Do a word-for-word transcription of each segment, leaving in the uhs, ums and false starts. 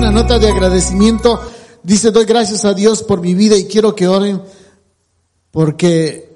una nota de agradecimiento. Dice, doy gracias a Dios por mi vida y quiero que oren porque,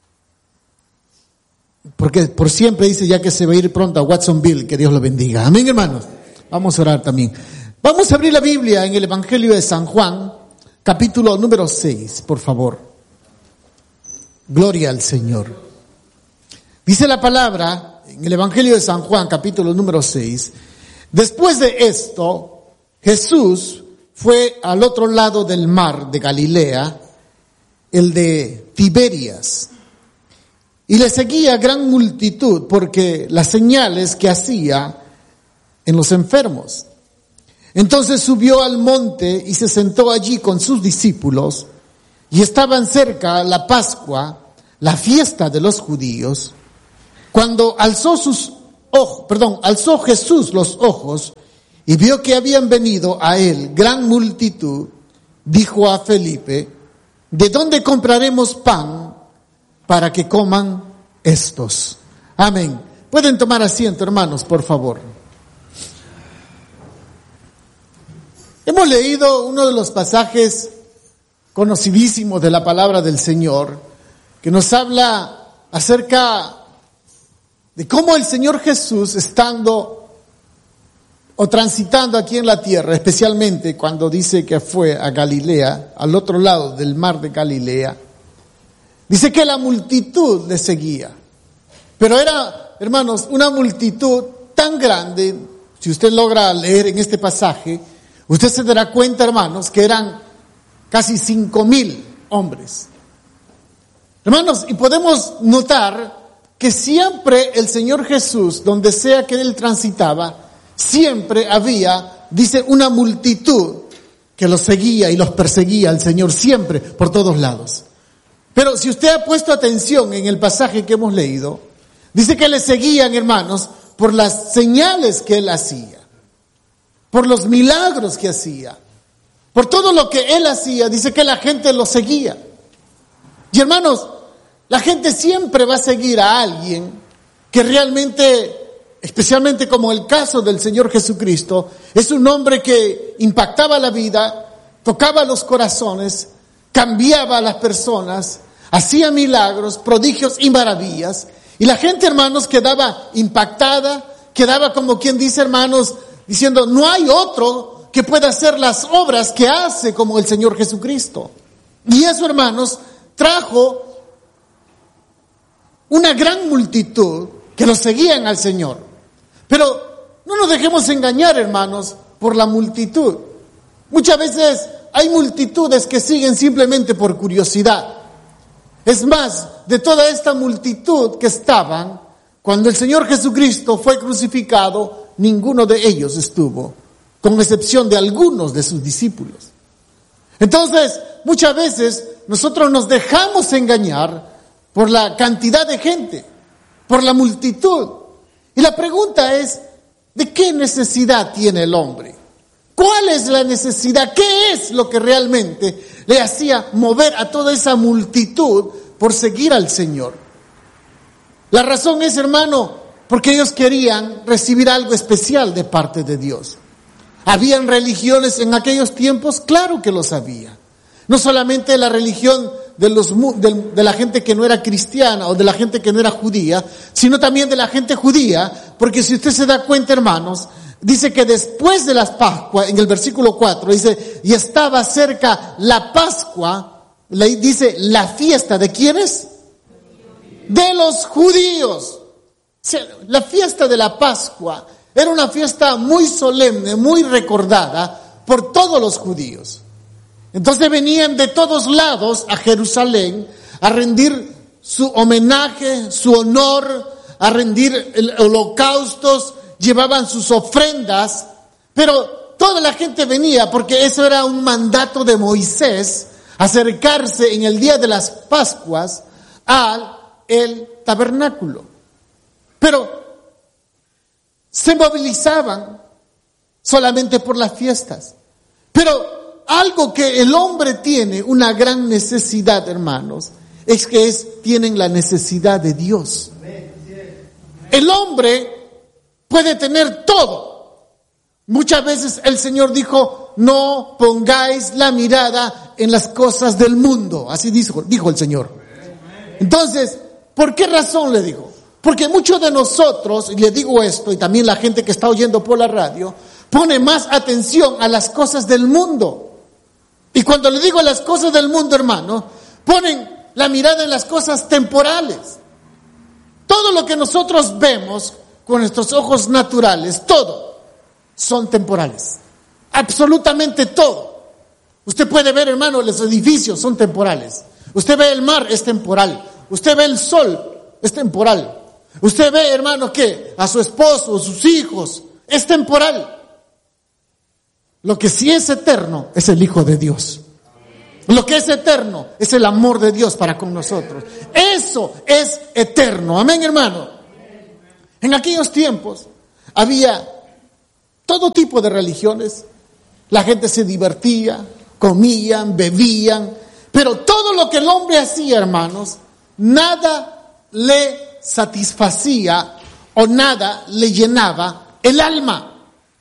porque por siempre, dice, ya que se va a ir pronto a Watsonville. Que Dios lo bendiga. Amén, hermanos. Vamos a orar también. Vamos a abrir la Biblia en el Evangelio de San Juan, capítulo número seis, por favor. Gloria al Señor. Dice la palabra en el Evangelio de San Juan, capítulo número seis. Después de esto, Jesús fue al otro lado del mar de Galilea, el de Tiberias, y le seguía gran multitud porque las señales que hacía en los enfermos. Entonces subió al monte y se sentó allí con sus discípulos, y estaban cerca la Pascua, la fiesta de los judíos. Cuando alzó sus ojos, perdón, alzó Jesús los ojos y vio que habían venido a él gran multitud, dijo a Felipe, ¿de dónde compraremos pan para que coman estos? Amén. Pueden tomar asiento, hermanos, por favor. Hemos leído uno de los pasajes conocidísimos de la palabra del Señor, que nos habla acerca de cómo el Señor Jesús, estando o transitando aquí en la tierra, especialmente cuando dice que fue a Galilea, al otro lado del mar de Galilea, dice que la multitud le seguía. Pero era, hermanos, una multitud tan grande. Si usted logra leer en este pasaje, usted se dará cuenta, hermanos, que eran casi cinco mil hombres. Hermanos, y podemos notar que siempre el Señor Jesús, donde sea que él transitaba, siempre había, dice, una multitud que los seguía y los perseguía al Señor, siempre, por todos lados. Pero si usted ha puesto atención en el pasaje que hemos leído, dice que le seguían, hermanos, por las señales que él hacía, por los milagros que hacía, por todo lo que él hacía. Dice que la gente lo seguía. Y hermanos, la gente siempre va a seguir a alguien que realmente, especialmente como el caso del Señor Jesucristo, es un hombre que impactaba la vida, tocaba los corazones, cambiaba a las personas, hacía milagros, prodigios y maravillas. Y la gente, hermanos, quedaba impactada, quedaba como quien dice, hermanos, diciendo, no hay otro que pueda hacer las obras que hace como el Señor Jesucristo. Y eso, hermanos, trajo una gran multitud que lo seguían al Señor. Pero no nos dejemos engañar, hermanos, por la multitud. Muchas veces hay multitudes que siguen simplemente por curiosidad. Es más, de toda esta multitud que estaban, cuando el Señor Jesucristo fue crucificado, ninguno de ellos estuvo, con excepción de algunos de sus discípulos. Entonces, muchas veces nosotros nos dejamos engañar por la cantidad de gente, por la multitud. Y la pregunta es, ¿de qué necesidad tiene el hombre? ¿Cuál es la necesidad? ¿Qué es lo que realmente le hacía mover a toda esa multitud por seguir al Señor? La razón es, hermano, porque ellos querían recibir algo especial de parte de Dios. ¿Habían religiones en aquellos tiempos? Claro que los había. No solamente la religión de, los, de, de la gente que no era cristiana o de la gente que no era judía, sino también de la gente judía, porque si usted se da cuenta, hermanos, dice que después de las Pascuas, en el versículo cuatro, dice, y estaba cerca la Pascua, le dice, la fiesta, ¿de quiénes? De los judíos. O sea, la fiesta de la Pascua era una fiesta muy solemne, muy recordada por todos los judíos. Entonces venían de todos lados a Jerusalén a rendir su homenaje, su honor, a rendir el holocaustos, llevaban sus ofrendas, pero toda la gente venía porque eso era un mandato de Moisés, acercarse en el día de las Pascuas al el tabernáculo. Pero se movilizaban solamente por las fiestas. Pero algo que el hombre tiene una gran necesidad, hermanos, es que es, tienen la necesidad de Dios. El hombre puede tener todo, Muchas veces el Señor dijo, no pongáis la mirada en las cosas del mundo. Así dijo, dijo el Señor. Entonces, ¿por qué razón le dijo? Porque muchos de nosotros, y le digo esto, y también la gente que está oyendo por la radio, pone más atención a las cosas del mundo. Y cuando le digo las cosas del mundo, hermano, ponen la mirada en las cosas temporales. Todo lo que nosotros vemos con nuestros ojos naturales, todo, son temporales. Absolutamente todo. Usted puede ver, hermano, los edificios son temporales. Usted ve el mar, es temporal. Usted ve el sol, es temporal. Usted ve, hermano, que a su esposo, a sus hijos, es temporal. Lo que sí es eterno es el Hijo de Dios. Lo que es eterno es el amor de Dios para con nosotros. Eso es eterno. Amén, hermano. En aquellos tiempos había todo tipo de religiones. La gente se divertía, comían, bebían, pero todo lo que el hombre hacía, hermanos, nada le satisfacía o nada le llenaba el alma.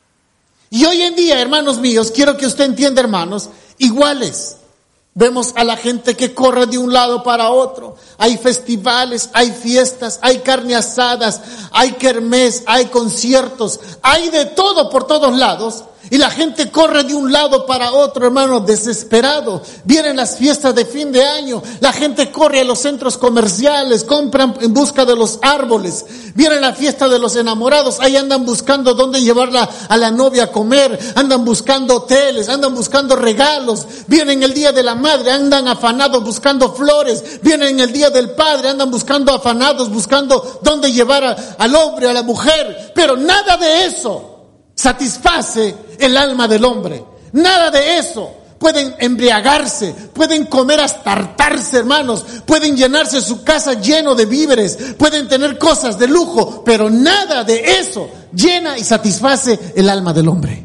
Y hoy en día, hermanos míos, quiero que usted entienda, hermanos, iguales. Vemos a la gente que corre de un lado para otro. Hay festivales, hay fiestas, hay carne asadas, hay kermés, hay conciertos, hay de todo por todos lados. Y la gente corre de un lado para otro, hermano, desesperado. Vienen las fiestas de fin de año. La gente corre a los centros comerciales, compran en busca de los árboles. Viene la fiesta de los enamorados. Ahí andan buscando dónde llevarla a la novia a comer. Andan buscando hoteles, andan buscando regalos. Vienen el día de la madre, andan afanados buscando flores. Vienen el día del padre, andan buscando afanados, buscando dónde llevar a, al hombre, a la mujer. Pero nada de eso satisface el alma del hombre. Nada de eso. Pueden embriagarse, pueden comer hasta hartarse, hermanos, pueden llenarse su casa lleno de víveres, pueden tener cosas de lujo, pero nada de eso llena y satisface el alma del hombre.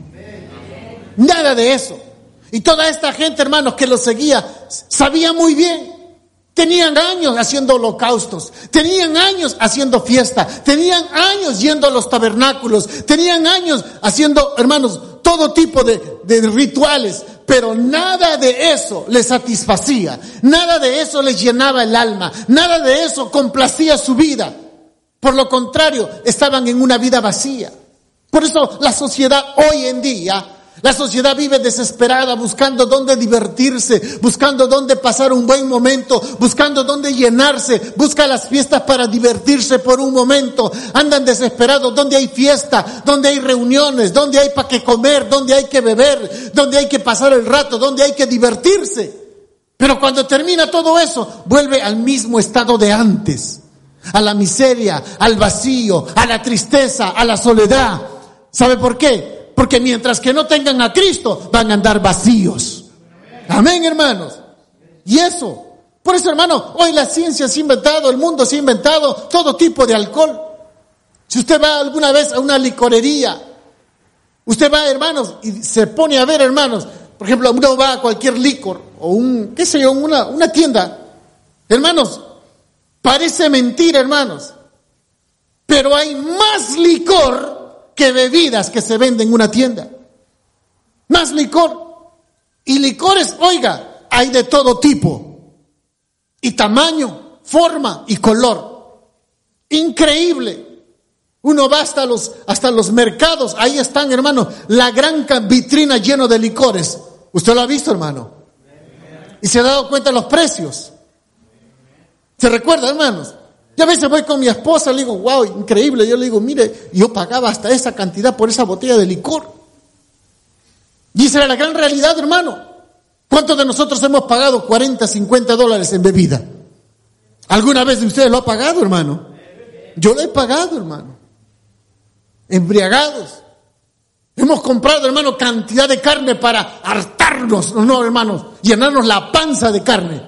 Nada de eso. Y toda esta gente, hermanos, que lo seguía, sabía muy bien. Tenían años haciendo holocaustos, tenían años haciendo fiesta, tenían años yendo a los tabernáculos, tenían años haciendo, hermanos, todo tipo de, de rituales, pero nada de eso les satisfacía, nada de eso les llenaba el alma, nada de eso complacía su vida. Por lo contrario, estaban en una vida vacía. Por eso la sociedad hoy en día, la sociedad vive desesperada, buscando dónde divertirse, buscando dónde pasar un buen momento, buscando dónde llenarse, busca las fiestas para divertirse por un momento. Andan desesperados donde hay fiesta, donde hay reuniones, donde hay para qué comer, donde hay que beber, donde hay que pasar el rato, donde hay que divertirse. Pero cuando termina todo eso, vuelve al mismo estado de antes, a la miseria, al vacío, a la tristeza, a la soledad. ¿Sabe por qué? Porque mientras que no tengan a Cristo, van a andar vacíos. Amén, hermanos. Y eso, por eso, hermano, hoy la ciencia se ha inventado, el mundo se ha inventado todo tipo de alcohol. Si usted va alguna vez a una licorería, usted va, hermanos, y se pone a ver, hermanos, por ejemplo, uno va a cualquier licor, o un, qué sé yo, una, una tienda, hermanos, parece mentira, hermanos, pero hay más licor que bebidas que se venden en una tienda. Más licor. Y licores, oiga, hay de todo tipo. Y tamaño, forma y color. Increíble. Uno va hasta los, hasta los mercados. Ahí están, hermano, la gran vitrina lleno de licores. ¿Usted lo ha visto, hermano? Y se ha dado cuenta de los precios. ¿Se recuerda, hermanos? Yo a veces voy con mi esposa, le digo, wow, increíble. Yo le digo, mire, yo pagaba hasta esa cantidad por esa botella de licor. Y esa era la gran realidad, hermano. ¿Cuántos de nosotros hemos pagado cuarenta, cincuenta dólares en bebida? ¿Alguna vez de ustedes lo ha pagado, hermano? Yo lo he pagado, hermano. Embriagados. Hemos comprado, hermano, cantidad de carne para hartarnos, no, hermanos, llenarnos la panza de carne.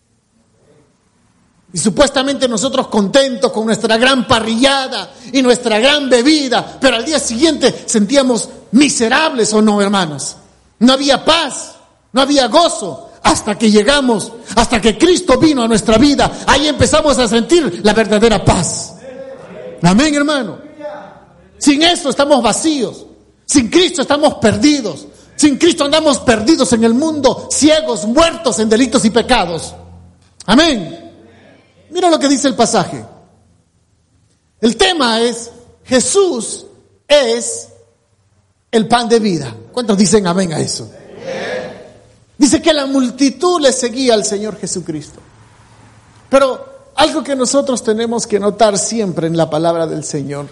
Y supuestamente nosotros contentos con nuestra gran parrillada y nuestra gran bebida, pero al día siguiente sentíamos miserables, ¿o no, hermanos? No había paz, no había gozo, hasta que llegamos, hasta que Cristo vino a nuestra vida. Ahí empezamos a sentir la verdadera paz. Amén, hermano. Sin eso estamos vacíos. Sin Cristo estamos perdidos. Sin Cristo andamos perdidos en el mundo, ciegos, muertos en delitos y pecados. Amén. Mira lo que dice el pasaje. El tema es, Jesús es el pan de vida. ¿Cuántos dicen amén a eso? Dice que la multitud le seguía al Señor Jesucristo. Pero algo que nosotros tenemos que notar siempre en la palabra del Señor,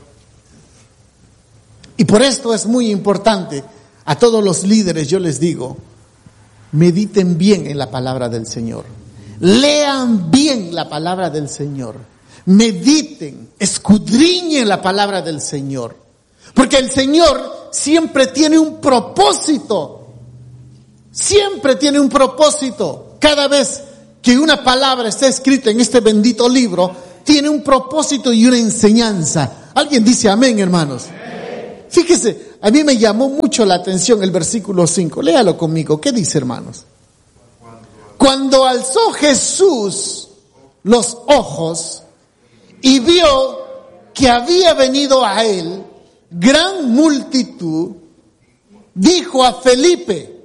y por esto es muy importante, a todos los líderes yo les digo, mediten bien en la palabra del Señor. Lean bien la palabra del Señor. Mediten, escudriñen la palabra del Señor. Porque el Señor siempre tiene un propósito. Siempre tiene un propósito. Cada vez que una palabra está escrita en este bendito libro, tiene un propósito y una enseñanza. ¿Alguien dice amén, hermanos? Fíjese, a mí me llamó mucho la atención el versículo cinco. Léalo conmigo. ¿Qué dice, hermanos? Cuando alzó Jesús los ojos y vio que había venido a él gran multitud, dijo a Felipe: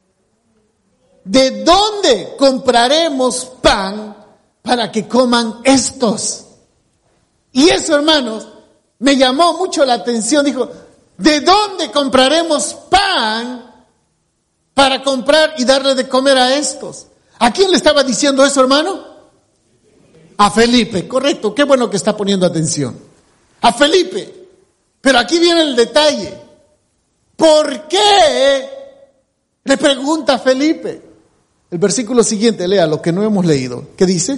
¿de dónde compraremos pan para que coman estos? Y eso, hermanos, me llamó mucho la atención. Dijo: ¿de dónde compraremos pan para comprar y darle de comer a estos? ¿A quién le estaba diciendo eso, hermano? A Felipe, correcto. Qué bueno que está poniendo atención. A Felipe. Pero aquí viene el detalle. ¿Por qué? Le pregunta a Felipe. El versículo siguiente, lea lo que no hemos leído. ¿Qué dice?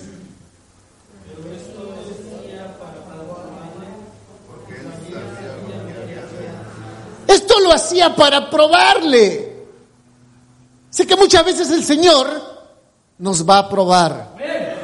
Esto lo hacía para probarle. Sé que muchas veces el Señor nos va a probar.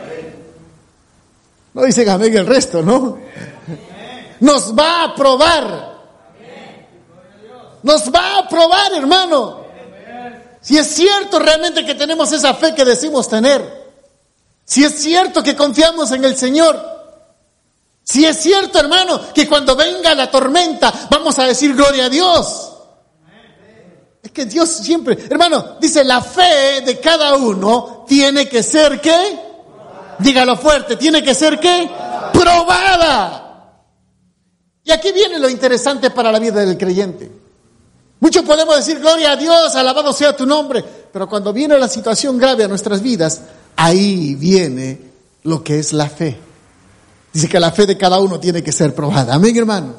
No dicen amén el resto, ¿no? Nos va a probar. Nos va a probar, hermano. Si es cierto realmente que tenemos esa fe que decimos tener. Si es cierto que confiamos en el Señor. Si es cierto, hermano, que cuando venga la tormenta vamos a decir gloria a Dios. Es que Dios siempre, hermano, dice, la fe de cada uno tiene que ser ¿qué? Dígalo fuerte, tiene que ser ¿qué? Probada. Y aquí viene lo interesante para la vida del creyente. Muchos podemos decir gloria a Dios, alabado sea tu nombre, pero cuando viene la situación grave a nuestras vidas, ahí viene lo que es la fe. Dice que la fe de cada uno tiene que ser probada. Amén, hermano.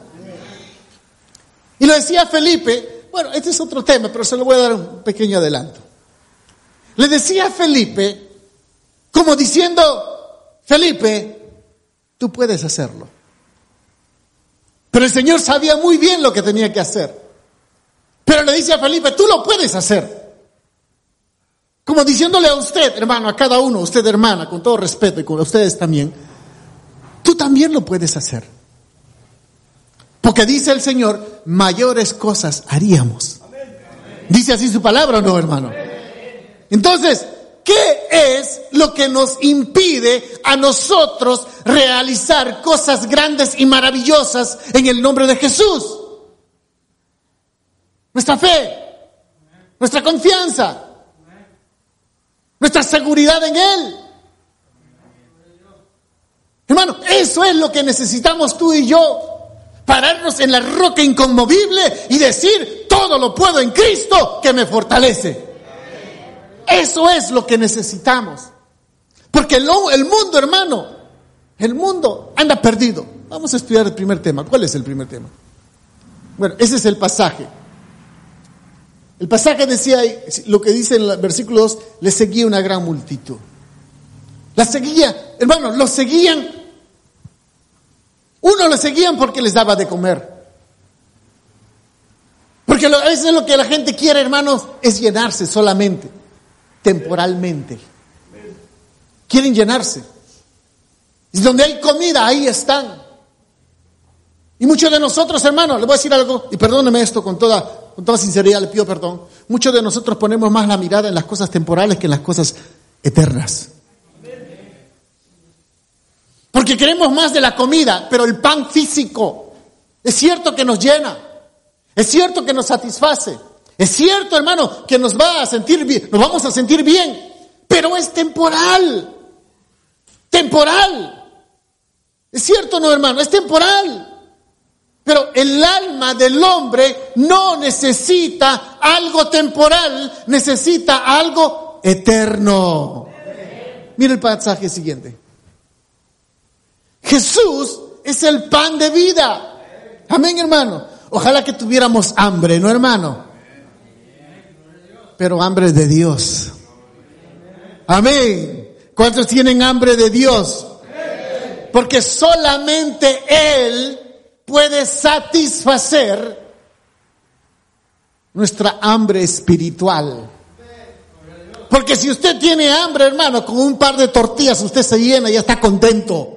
Y lo decía Felipe. Bueno, este es otro tema, pero se lo voy a dar un pequeño adelanto. Le decía a Felipe, como diciendo, Felipe, tú puedes hacerlo. Pero el Señor sabía muy bien lo que tenía que hacer. Pero le dice a Felipe, tú lo puedes hacer. Como diciéndole a usted, hermano, a cada uno, usted hermana, con todo respeto y con ustedes también, tú también lo puedes hacer. Porque dice el Señor, mayores cosas haríamos. ¿Dice así su palabra o no, hermano? Entonces, ¿qué es lo que nos impide a nosotros realizar cosas grandes y maravillosas en el nombre de Jesús? Nuestra fe, nuestra confianza, nuestra seguridad en Él. Hermano, eso es lo que necesitamos tú y yo. Pararnos en la roca inconmovible y decir, todo lo puedo en Cristo que me fortalece. Eso es lo que necesitamos. Porque el, el mundo, hermano, el mundo anda perdido. Vamos a estudiar el primer tema. ¿Cuál es el primer tema? Bueno, ese es el pasaje. El pasaje decía, lo que dice en el versículo dos, le seguía una gran multitud. La seguía, hermano, lo seguían. Uno lo seguían porque les daba de comer. Porque a veces lo que la gente quiere, hermanos, es llenarse solamente, temporalmente. Quieren llenarse. Y donde hay comida, ahí están. Y muchos de nosotros, hermanos, les voy a decir algo, y perdóneme esto con toda, con toda sinceridad, le pido perdón. Muchos de nosotros ponemos más la mirada en las cosas temporales que en las cosas eternas. Porque queremos más de la comida, pero el pan físico es cierto que nos llena. Es cierto que nos satisface. Es cierto, hermano, que nos va a sentir bien, nos vamos a sentir bien, pero es temporal. Temporal. Es cierto, no, hermano, es temporal. Pero el alma del hombre no necesita algo temporal, necesita algo eterno. Mira el pasaje siguiente. Jesús es el pan de vida. Amén, hermano. Ojalá que tuviéramos hambre, ¿no, hermano? Pero hambre de Dios. Amén. ¿Cuántos tienen hambre de Dios? Porque solamente Él puede satisfacer nuestra hambre espiritual. Porque si usted tiene hambre, hermano, con un par de tortillas usted se llena y ya está contento.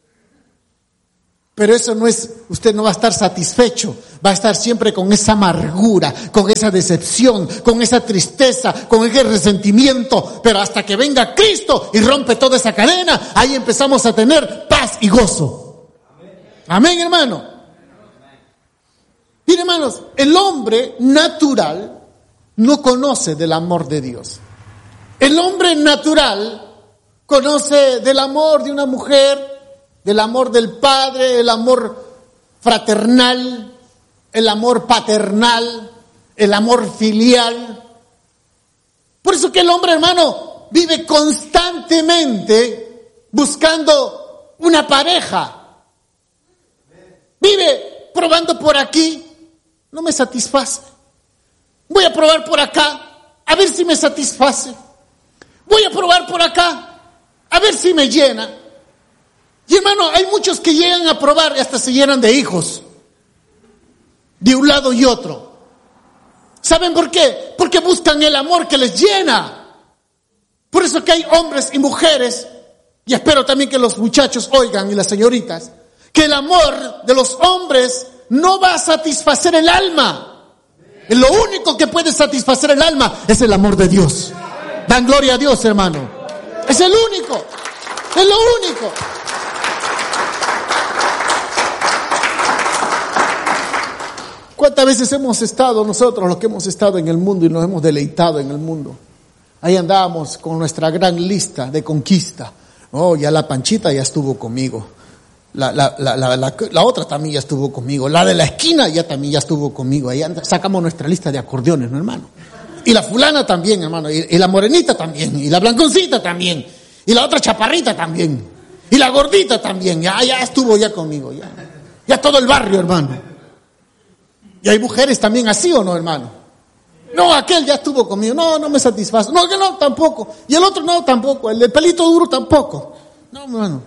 Pero eso no es, usted no va a estar satisfecho, va a estar siempre con esa amargura, con esa decepción, con esa tristeza, con ese resentimiento. Pero hasta que venga Cristo y rompe toda esa cadena, ahí empezamos a tener paz y gozo. Amén, hermano. Miren, hermanos, el hombre natural no conoce del amor de Dios. El hombre natural conoce del amor de una mujer, del amor del padre, el amor fraternal, el amor paternal, el amor filial. Por eso que el hombre, hermano, vive constantemente buscando una pareja. Vive probando por aquí, no me satisface. Voy a probar por acá, a ver si me satisface. Voy a probar por acá, a ver si me llena. Y hermano, hay muchos que llegan a probar y hasta se llenan de hijos, de un lado y otro. ¿Saben por qué? Porque buscan el amor que les llena. Por eso que hay hombres y mujeres, y espero también que los muchachos oigan y las señoritas, que el amor de los hombres no va a satisfacer el alma. Lo único que puede satisfacer el alma es el amor de Dios. Dan gloria a Dios, hermano. Es el único, es lo único. ¿Cuántas veces hemos estado nosotros, los que hemos estado en el mundo y nos hemos deleitado en el mundo? Ahí andábamos con nuestra gran lista de conquista. Oh, ya la Panchita ya estuvo conmigo. La, la, la, la, la, la otra también ya estuvo conmigo. La de la esquina ya también ya estuvo conmigo. Ahí anda, sacamos nuestra lista de acordeones, ¿no, hermano? Y la fulana también, hermano. Y, y la morenita también. Y la blanconcita también. Y la otra chaparrita también. Y la gordita también. Ya, ya estuvo ya conmigo. Ya, ya todo el barrio, hermano. Y hay mujeres también así, ¿o no, hermano? No, aquel ya estuvo conmigo. No, no me satisface. No, que no, tampoco. Y el otro no, tampoco. El del pelito duro tampoco. No, hermano.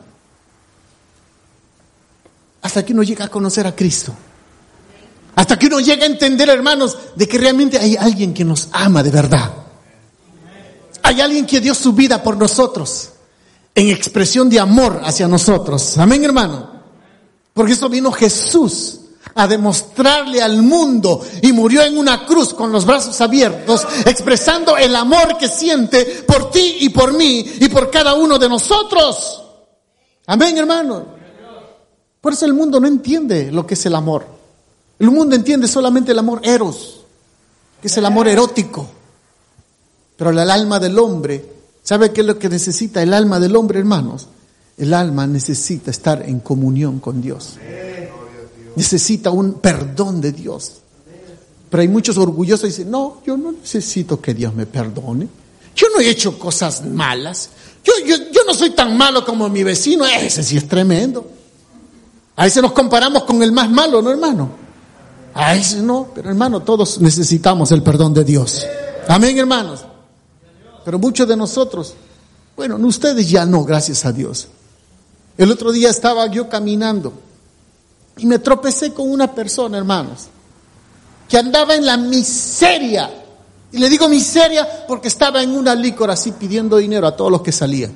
Hasta que uno llega a conocer a Cristo. Hasta que uno llega a entender, hermanos, de que realmente hay alguien que nos ama de verdad. Hay alguien que dio su vida por nosotros, en expresión de amor hacia nosotros. Amén, hermano. Porque eso vino Jesús a demostrarle al mundo y murió en una cruz con los brazos abiertos, expresando el amor que siente por ti y por mí y por cada uno de nosotros. Amén, hermano. Por eso el mundo no entiende lo que es el amor. El mundo entiende solamente el amor eros, que es el amor erótico. Pero el alma del hombre, ¿sabe qué es lo que necesita el alma del hombre, hermanos? El alma necesita estar en comunión con Dios. Necesita un perdón de Dios. Pero hay muchos orgullosos que dicen, no, yo no necesito que Dios me perdone. Yo no he hecho cosas malas. Yo, yo, yo no soy tan malo como mi vecino. Ese sí es tremendo. A veces nos comparamos con el más malo, ¿no, hermano? A veces no, pero hermano, todos necesitamos el perdón de Dios. Amén, hermanos. Pero muchos de nosotros, bueno, ustedes ya no, gracias a Dios. El otro día estaba yo caminando y me tropecé con una persona, hermanos, que andaba en la miseria. Y le digo miseria porque estaba en una licor así pidiendo dinero a todos los que salían.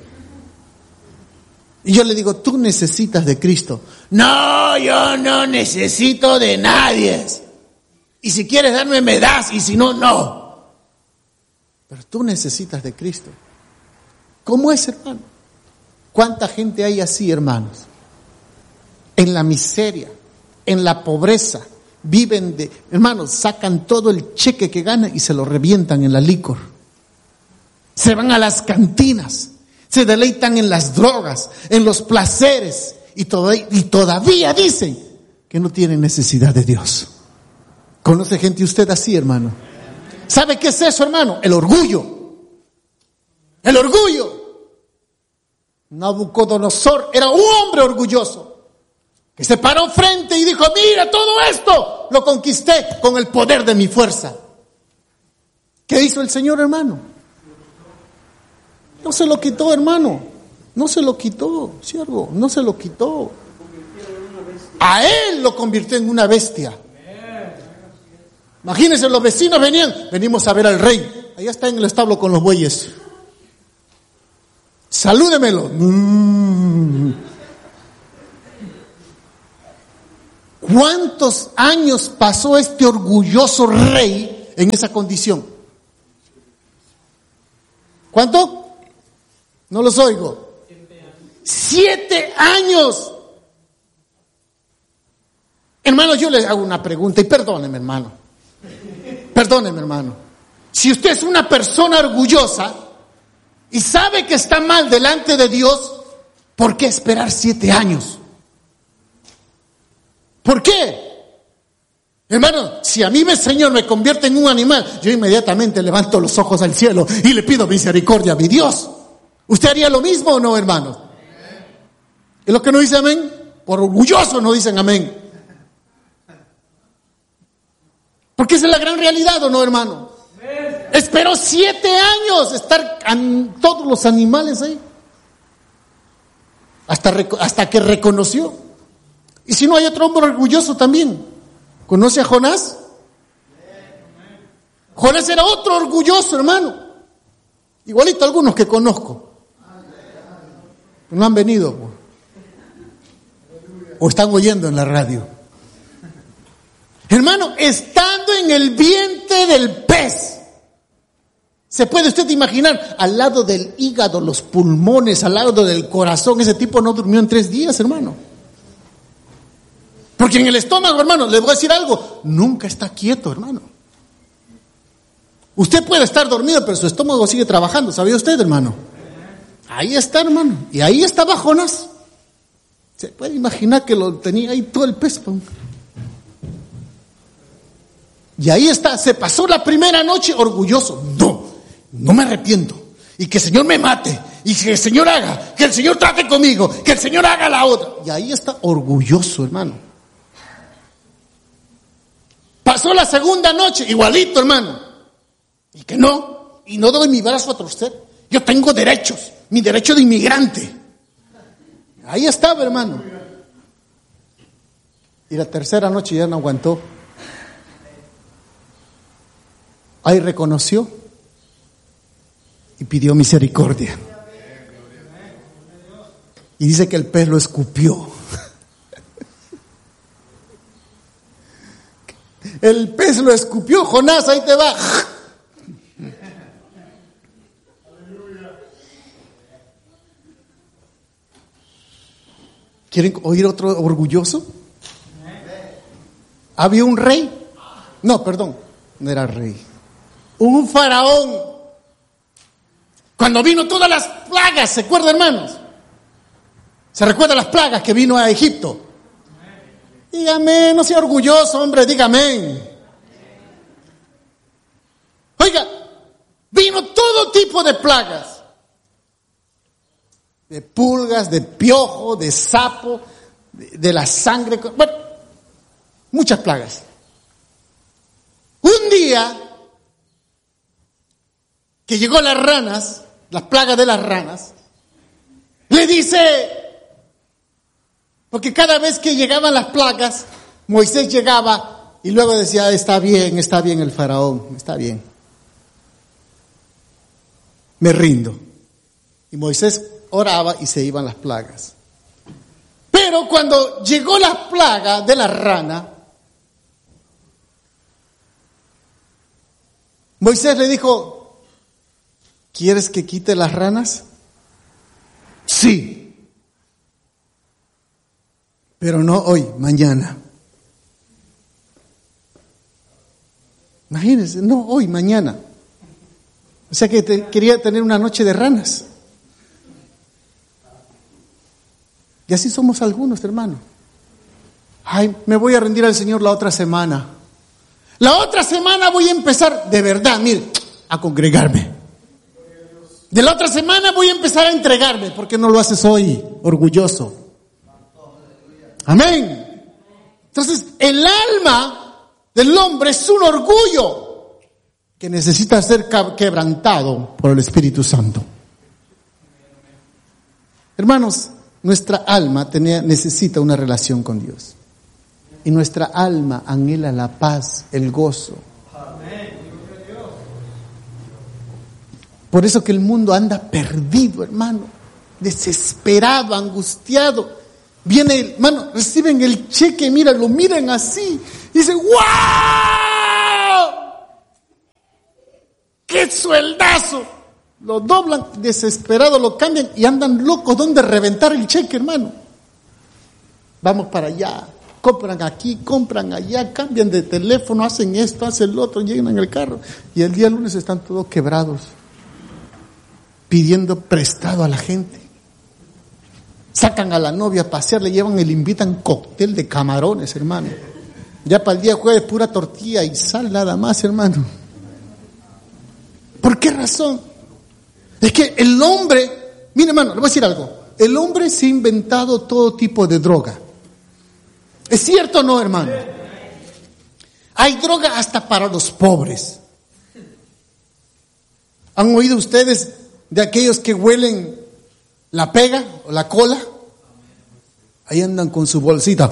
Y yo le digo, tú necesitas de Cristo. No, yo no necesito de nadie. Y si quieres darme, me das. Y si no, no. Pero tú necesitas de Cristo. ¿Cómo es, hermano? ¿Cuánta gente hay así, hermanos? En la miseria, en la pobreza, viven de, hermanos, sacan todo el cheque que ganan y se lo revientan en la licor. Se van a las cantinas, se deleitan en las drogas, en los placeres y, todo, y todavía dicen que no tienen necesidad de Dios. ¿Conoce gente usted así, hermano? ¿Sabe qué es eso, hermano? El orgullo. El orgullo. Nabucodonosor era un hombre orgulloso que se paró frente y dijo: mira, todo esto lo conquisté con el poder de mi fuerza. ¿Qué hizo el Señor, hermano? No se lo quitó, hermano. No se lo quitó, siervo. No se lo quitó. A él lo convirtió en una bestia. Imagínense, los vecinos venían, venimos a ver al rey. Allá está en el establo con los bueyes. Salúdemelo. Mm. ¿Cuántos años pasó este orgulloso rey en esa condición? ¿Cuánto? No los oigo. Siete años. Hermano, yo les hago una pregunta y perdóneme, hermano. Perdóneme, hermano. Si usted es una persona orgullosa y sabe que está mal delante de Dios, ¿por qué esperar siete años? ¿Por qué? Hermano, si a mí el Señor me convierte en un animal, yo inmediatamente levanto los ojos al cielo y le pido misericordia a mi Dios. ¿Usted haría lo mismo o no, hermano? ¿Es lo que no dice amén? Por orgulloso no dicen amén. Porque esa es la gran realidad, ¿o no, hermano? Esperó siete años estar an, todos los animales ahí. Hasta, hasta que reconoció. Y si no, hay otro hombre orgulloso también. ¿Conoce a Jonás? Jonás era otro orgulloso, hermano. Igualito a algunos que conozco. No han venido. O están oyendo en la radio. Hermano, estando en el vientre del pez, ¿se puede usted imaginar? Al lado del hígado, los pulmones, al lado del corazón, ese tipo no durmió en tres días, hermano. Porque en el estómago, hermano, le voy a decir algo, nunca está quieto, hermano. Usted puede estar dormido, pero su estómago sigue trabajando, ¿sabía usted, hermano? Ahí está, hermano, y ahí estaba Jonás. ¿Se puede imaginar que lo tenía ahí todo el pez? Y ahí está, se pasó la primera noche orgulloso. No, no me arrepiento. Y que el Señor me mate. Y que el Señor haga, que el Señor trate conmigo, que el Señor haga la otra. Y ahí está orgulloso, hermano. Pasó la segunda noche, igualito, hermano. Y que no, y no doy mi brazo a torcer. Yo tengo derechos, mi derecho de inmigrante. Ahí estaba, hermano. Y la tercera noche ya no aguantó. Ahí reconoció y pidió misericordia. Y dice que el pez lo escupió. El pez lo escupió. Jonás, ahí te va. ¿Quieren oír otro orgulloso? ¿Había un rey? No, perdón, no era rey. Un faraón. Cuando vino todas las plagas, ¿se acuerdan, hermanos? ¿Se recuerdan las plagas que vino a Egipto? Dígame, no sea orgulloso, hombre, dígame. Oiga, vino todo tipo de plagas. De pulgas, de piojo, de sapo, de, de la sangre. Bueno, muchas plagas. Un día que llegó las ranas, las plagas de las ranas, le dice, porque cada vez que llegaban las plagas, Moisés llegaba y luego decía, está bien, está bien el faraón, está bien. Me rindo. Y Moisés oraba y se iban las plagas. Pero cuando llegó la plaga de la rana, Moisés le dijo, ¿quieres que quite las ranas? Sí. Pero no hoy, mañana. Imagínense, no hoy, mañana. O sea que te, quería tener una noche de ranas. Y así somos algunos, hermano. Ay, me voy a rendir al Señor la otra semana. La otra semana voy a empezar, de verdad, mire, a congregarme. De la otra semana voy a empezar a entregarme. ¿Por qué no lo haces hoy? Orgulloso. Amén. Entonces, el alma del hombre es un orgullo que necesita ser quebrantado por el Espíritu Santo. Hermanos, nuestra alma tenía, necesita una relación con Dios. Y nuestra alma anhela la paz, el gozo. Por eso que el mundo anda perdido, hermano, desesperado, angustiado. Viene, hermano, reciben el cheque, mira, lo miran así, y dicen, ¡wow! ¡Qué sueldazo! Lo doblan, desesperado, lo cambian y andan locos donde reventar el cheque, hermano. Vamos para allá, compran aquí, compran allá, cambian de teléfono, hacen esto, hacen lo otro, llegan en el carro y el día lunes están todos quebrados, pidiendo prestado a la gente. Sacan a la novia a pasear, le llevan y le invitan cóctel de camarones, hermano. Ya para el día jueves pura tortilla y sal nada más, hermano. ¿Por qué razón? Es que el hombre, mire, hermano, le voy a decir algo. El hombre se ha inventado todo tipo de droga. ¿Es cierto o no, hermano? Hay droga hasta para los pobres. ¿Han oído ustedes de aquellos que huelen la pega o la cola? Ahí andan con su bolsita.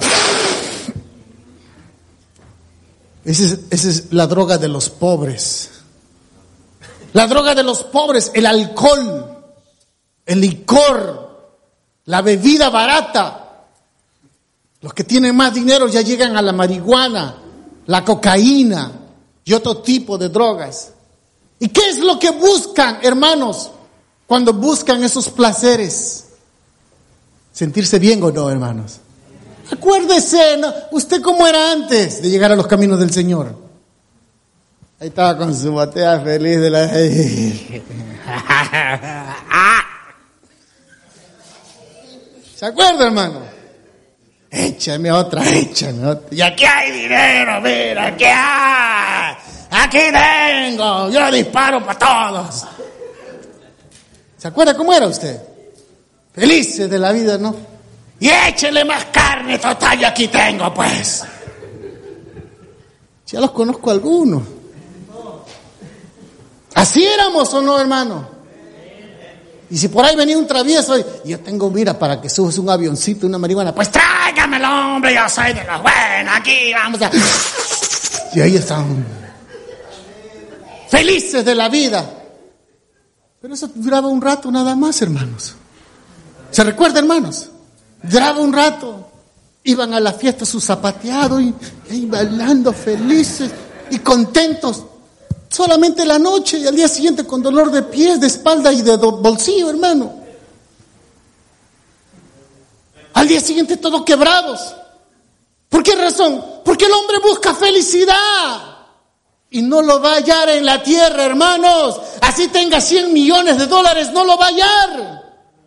Esa es, esa es la droga de los pobres. La droga de los pobres, el alcohol, el licor, la bebida barata. Los que tienen más dinero ya llegan a la marihuana, la cocaína y otro tipo de drogas. ¿Y qué es lo que buscan, hermanos, cuando buscan esos placeres? ¿Sentirse bien o no, hermanos? Acuérdese, ¿no? ¿Usted cómo era antes de llegar a los caminos del Señor? Ahí estaba con su botella feliz de la... ¿Se acuerda, hermano? Échame otra, échame otra. Y aquí hay dinero, mira, aquí hay. Aquí tengo, yo disparo para todos. ¿Se acuerda cómo era usted? Felices de la vida, ¿no? Y échele más carne, total, yo aquí tengo, pues. Ya los conozco algunos. ¿Así éramos o no, hermano? Y si por ahí venía un travieso, y yo tengo, mira, para que subas un avioncito, una marihuana, pues tráigamelo, hombre, yo soy de los buenos, aquí vamos a... Y ahí están, felices de la vida. Pero eso duraba un rato nada más, hermanos. ¿Se recuerda, hermanos? Duraba un rato. Iban a la fiesta sus zapateados y, y bailando felices y contentos. Solamente la noche y al día siguiente con dolor de pies, de espalda y de bolsillo, hermano. Al día siguiente todos quebrados. ¿Por qué razón? Porque el hombre busca felicidad y no lo va a hallar en la tierra, hermanos. Así tenga cien millones de dólares, no lo va a hallar.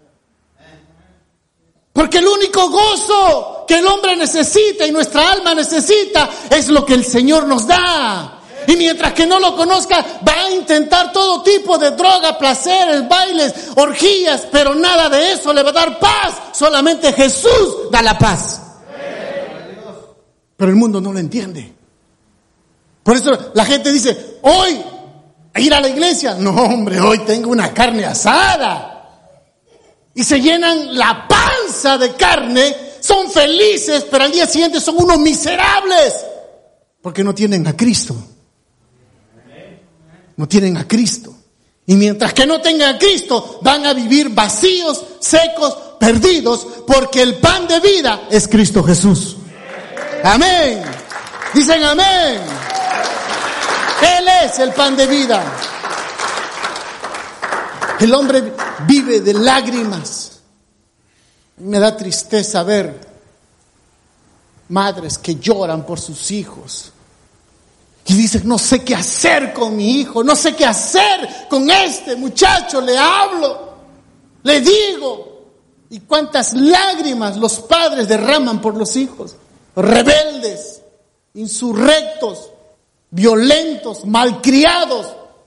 Porque el único gozo que el hombre necesita y nuestra alma necesita es lo que el Señor nos da. Y mientras que no lo conozca, va a intentar todo tipo de droga, placeres, bailes, orgías, pero nada de eso le va a dar paz. Solamente Jesús da la paz. Pero el mundo no lo entiende. Por eso la gente dice, hoy, ir a la iglesia. No, hombre, hoy tengo una carne asada. Y se llenan la panza de carne, son felices, pero al día siguiente son unos miserables. Porque no tienen a Cristo. No tienen a Cristo. Y mientras que no tengan a Cristo, van a vivir vacíos, secos, perdidos, porque el pan de vida es Cristo Jesús. Amén. Dicen amén. Él es el pan de vida. El hombre vive de lágrimas. Me da tristeza ver madres que lloran por sus hijos, Y dice, no sé qué hacer con mi hijo, no sé qué hacer con este muchacho, le hablo, le digo. Y cuántas lágrimas los padres derraman por los hijos, rebeldes, insurrectos, violentos, malcriados.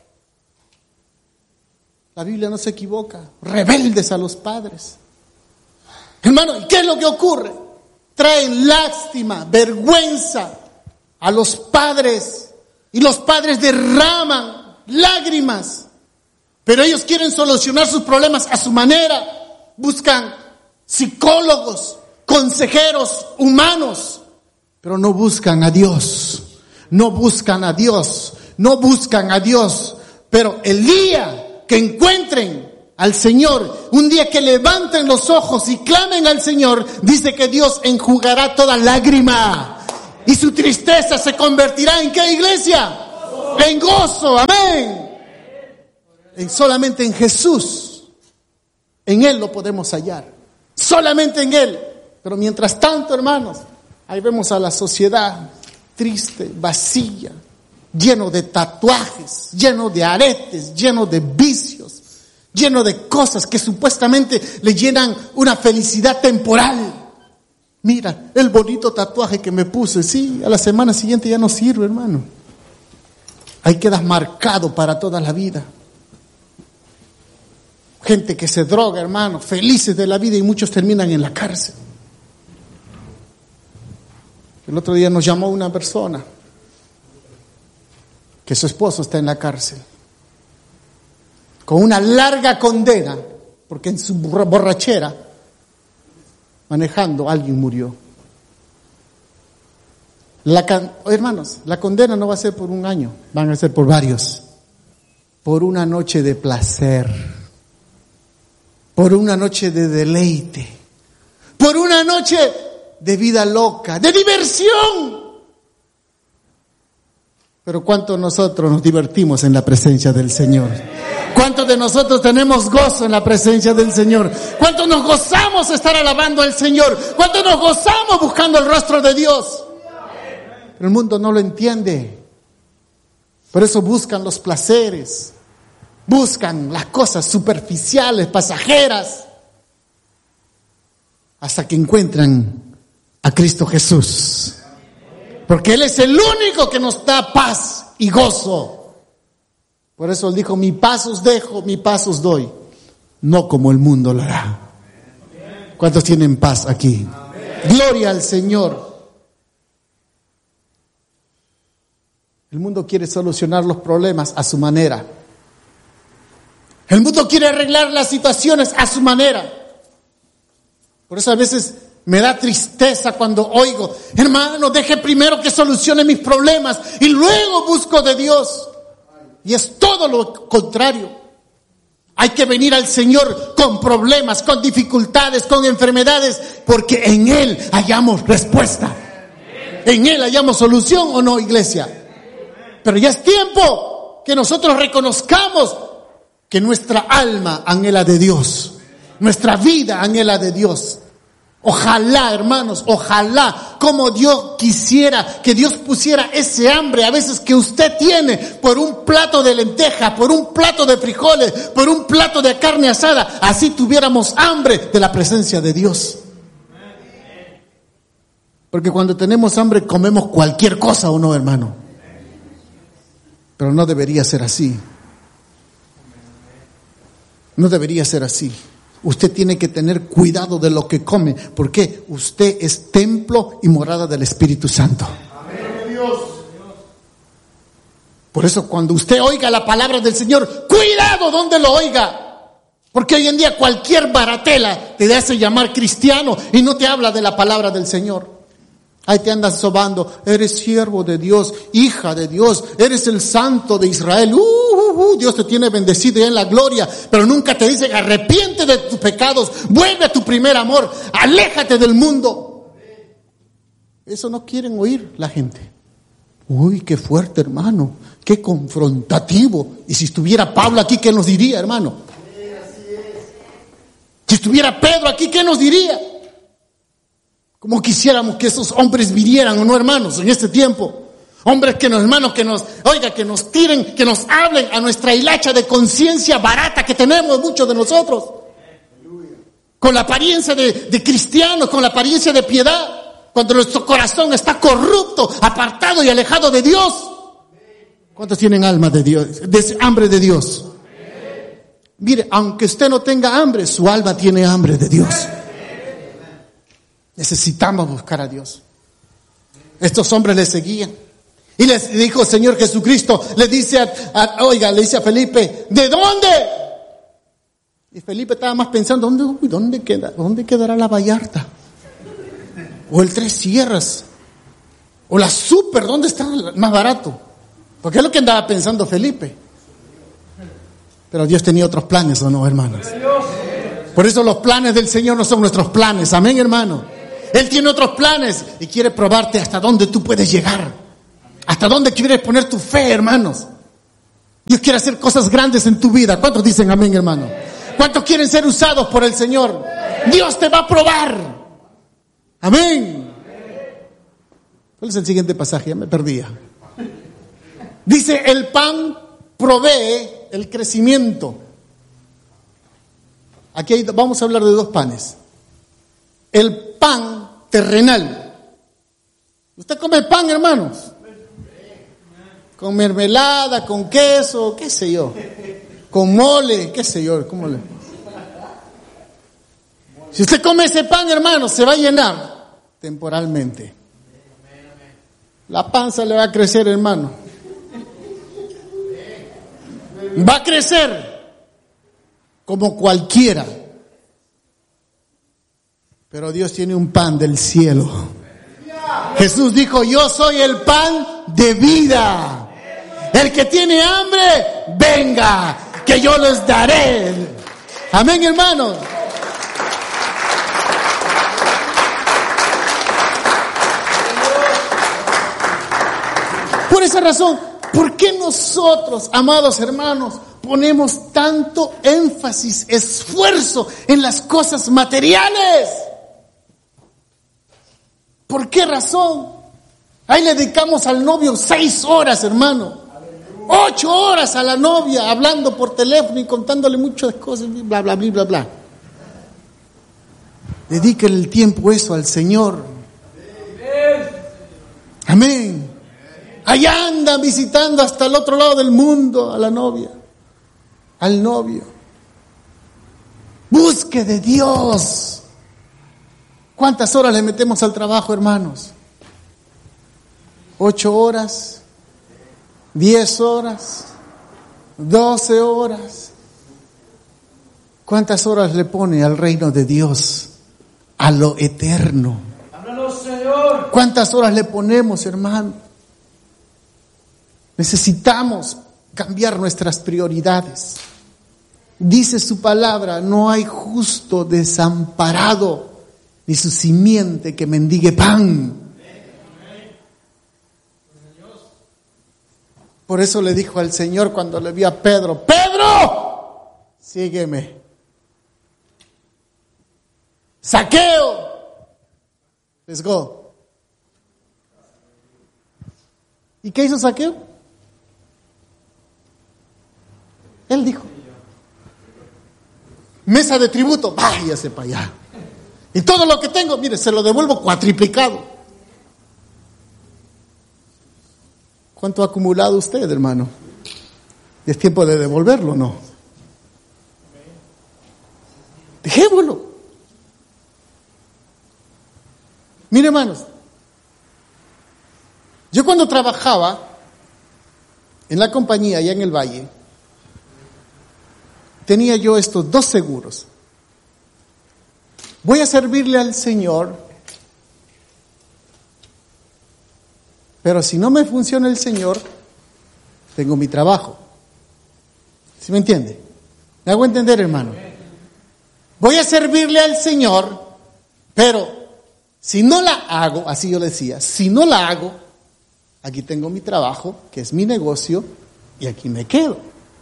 La Biblia no se equivoca, rebeldes a los padres. Hermano, ¿y qué es lo que ocurre? Traen lástima, vergüenza a los padres, y los padres derraman lágrimas, pero ellos quieren solucionar sus problemas a su manera, buscan psicólogos, consejeros humanos, pero no buscan a Dios, no buscan a Dios, no buscan a Dios, pero el día que encuentren al Señor, un día que levanten los ojos y clamen al Señor, dice que Dios enjugará toda lágrima. Y su tristeza se convertirá ¿en qué, iglesia? En gozo, amén. En solamente en Jesús, en Él lo podemos hallar, solamente en Él. Pero mientras tanto, hermanos, ahí vemos a la sociedad triste, vacía, lleno de tatuajes, lleno de aretes, lleno de vicios, lleno de cosas que supuestamente le llenan una felicidad temporal. Mira, el bonito tatuaje que me puse, sí, a la semana siguiente ya no sirve, hermano. Ahí quedas marcado para toda la vida. Gente que se droga, hermano, felices de la vida, y muchos terminan en la cárcel. El otro día nos llamó una persona que su esposo está en la cárcel con una larga condena porque en su borrachera, manejando, alguien murió. La can... Hermanos, la condena no va a ser por un año, van a ser por varios. Por una noche de placer, por una noche de deleite, por una noche de vida loca, de diversión. Pero ¿cuántos nosotros nos divertimos en la presencia del Señor? ¿Cuántos de nosotros tenemos gozo en la presencia del Señor? ¿Cuántos nos gozamos estar alabando al Señor? ¿Cuántos nos gozamos buscando el rostro de Dios? Pero el mundo no lo entiende. Por eso buscan los placeres, buscan las cosas superficiales, pasajeras, hasta que encuentran a Cristo Jesús. Porque Él es el único que nos da paz y gozo. Por eso Él dijo, mi paz os dejo, mi paz os doy, no como el mundo lo hará. ¿Cuántos tienen paz aquí? Gloria al Señor. El mundo quiere solucionar los problemas a su manera. El mundo quiere arreglar las situaciones a su manera. Por eso a veces me da tristeza cuando oigo, hermano, deje primero que solucione mis problemas y luego busco de Dios. Y es todo lo contrario. Hay que venir al Señor con problemas, con dificultades, con enfermedades, porque en Él hallamos respuesta. En Él hallamos solución, ¿o no, iglesia? Pero ya es tiempo que nosotros reconozcamos que nuestra alma anhela de Dios, nuestra vida anhela de Dios. Ojalá, hermanos, ojalá, como Dios quisiera que Dios pusiera ese hambre a veces que usted tiene por un plato de lentejas, por un plato de frijoles, por un plato de carne asada, así tuviéramos hambre de la presencia de Dios. Porque cuando tenemos hambre comemos cualquier cosa, ¿o no, hermano? Pero no debería ser así. No debería ser así. Usted tiene que tener cuidado de lo que come. ¿Por qué? Usted es templo y morada del Espíritu Santo. Amén, Dios. Por eso cuando usted oiga la palabra del Señor, cuidado donde lo oiga. Porque hoy en día cualquier baratela te hace llamar cristiano y no te habla de la palabra del Señor. Ahí te andas sobando, eres siervo de Dios, hija de Dios, eres el santo de Israel. Uh, uh, uh, Dios te tiene bendecido ya en la gloria, pero nunca te dice, arrepiente de tus pecados, vuelve a tu primer amor, aléjate del mundo. Eso no quieren oír la gente. Uy, qué fuerte, hermano, qué confrontativo. Y si estuviera Pablo aquí, ¿qué nos diría, hermano? Si estuviera Pedro aquí, ¿qué nos diría? Como quisiéramos que esos hombres vinieran, ¿o no, hermanos, en este tiempo? Hombres que nos, hermanos, que nos, oiga, que nos tiren, que nos hablen a nuestra hilacha de conciencia barata que tenemos muchos de nosotros. Con la apariencia de, de cristianos, con la apariencia de piedad. Cuando nuestro corazón está corrupto, apartado y alejado de Dios. ¿Cuántos tienen alma de Dios, de hambre de Dios? Mire, aunque usted no tenga hambre, su alma tiene hambre de Dios. Necesitamos buscar a Dios. Estos hombres le seguían. Y les dijo el Señor Jesucristo, le dice a, a, oiga, le dice a Felipe, ¿de dónde? Y Felipe estaba más pensando, ¿dónde, uy, dónde queda, dónde quedará la Vallarta? O el Tres Sierras. O la Super, ¿dónde está más barato? Porque es lo que andaba pensando Felipe. Pero Dios tenía otros planes, ¿o no, hermanos? Por eso los planes del Señor no son nuestros planes. Amén, hermano. Él tiene otros planes y quiere probarte hasta dónde tú puedes llegar. Hasta dónde quieres poner tu fe, hermanos. Dios quiere hacer cosas grandes en tu vida. ¿Cuántos dicen amén, hermano? ¿Cuántos quieren ser usados por el Señor? Dios te va a probar. Amén. ¿Cuál es el siguiente pasaje? Ya me perdía. Dice, el pan provee el crecimiento. Aquí hay, vamos a hablar de dos panes. El pan terrenal. ¿Usted come pan, hermanos? Con mermelada, con queso, qué sé yo. Con mole, qué sé yo. ¿Cómo le? Si usted come ese pan, hermanos, se va a llenar temporalmente. La panza le va a crecer, hermano. Va a crecer como cualquiera. Pero Dios tiene un pan del cielo. Jesús dijo, yo soy el pan de vida. El que tiene hambre, venga, que yo les daré. Amén, hermanos. Por esa razón, ¿por qué nosotros, amados hermanos, ponemos tanto énfasis, esfuerzo en las cosas materiales? ¿Por qué razón? Ahí le dedicamos al novio seis horas, hermano. Ocho horas a la novia, hablando por teléfono y contándole muchas cosas, bla, bla, bla, bla, bla. Dedíquele el tiempo eso al Señor. Amén. Allá andan visitando hasta el otro lado del mundo a la novia, al novio. Busque de Dios. ¿Cuántas horas le metemos al trabajo, hermanos? ¿Ocho horas? ¿Diez horas? ¿Doce horas? ¿Cuántas horas le pone al reino de Dios? A lo eterno. ¡Háblanos, Señor! ¿Cuántas horas le ponemos, hermano? Necesitamos cambiar nuestras prioridades. Dice su palabra, no hay justo desamparado, ni su simiente que mendigue pan. Por eso le dijo al Señor cuando le vio a Pedro, Pedro, sígueme. Zaqueo, let's go. ¿Y qué hizo Zaqueo? Él dijo, mesa de tributo, váyase para allá. Y todo lo que tengo, mire, se lo devuelvo cuatriplicado. ¿Cuánto ha acumulado usted, hermano? ¿Es tiempo de devolverlo o no? Dejémoslo. Mire, hermanos, yo cuando trabajaba en la compañía allá en el Valle, tenía yo estos dos seguros. Voy a servirle al Señor, pero si no me funciona el Señor, tengo mi trabajo. ¿Sí me entiende? ¿Me hago entender, hermano? Voy a servirle al Señor, pero si no la hago, así yo le decía, si no la hago, aquí tengo mi trabajo, que es mi negocio, y aquí me quedo.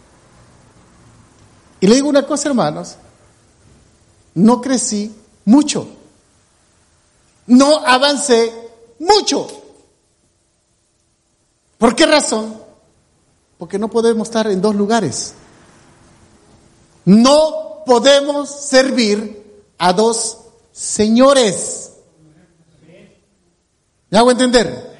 Y le digo una cosa, hermanos, no crecí mucho, no avancé mucho. ¿Por qué razón? Porque no podemos estar en dos lugares. No podemos servir a dos señores. ¿Me hago entender?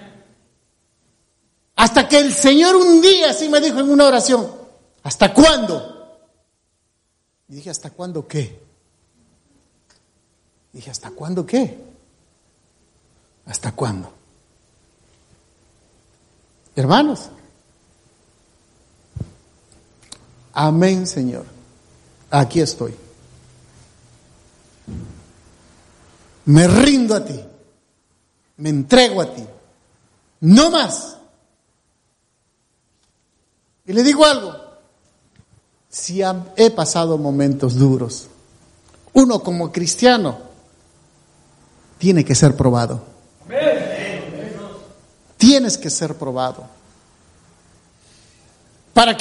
Hasta que el Señor un día así me dijo en una oración, ¿hasta cuándo? Y dije, ¿hasta cuándo qué? Dije, ¿hasta cuándo qué? ¿Hasta cuándo? Hermanos, amén, Señor. Aquí estoy. Me rindo a ti. Me entrego a ti. No más. Y le digo algo. Si he pasado momentos duros, uno como cristiano tiene que ser probado. Tienes que ser probado. Para que